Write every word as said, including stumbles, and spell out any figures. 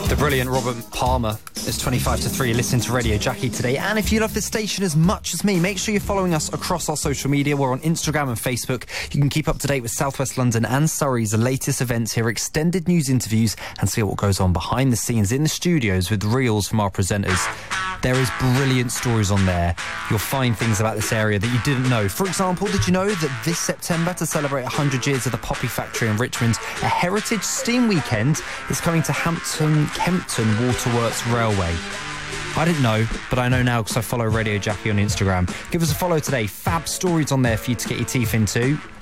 The brilliant Robert Palmer. It's twenty-five to three. Listen to Radio Jackie today. And if you love this station as much as me, make sure you're following us across our social media. We're on Instagram and Facebook. You can keep up to date with South West London and Surrey's latest events, hear extended news interviews and see what goes on behind the scenes in the studios with reels from our presenters. There is brilliant stories on there. You'll find things about this area that you didn't know. For example, did you know that this September, to celebrate one hundred years of the Poppy Factory in Richmond, a Heritage Steam Weekend is coming to Hampton Kempton Waterworks Railway? I didn't know, but I know now because I follow Radio Jackie on Instagram. Give us a follow today. Fab stories on there for you to get your teeth into.